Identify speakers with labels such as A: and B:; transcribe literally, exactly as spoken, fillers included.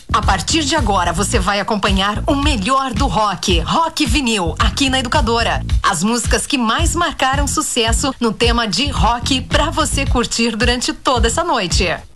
A: A partir de agora você vai acompanhar o melhor do rock, Rock Vinil, aqui na Educadora. As músicas que mais marcaram sucesso no tema de rock pra você curtir durante toda essa noite.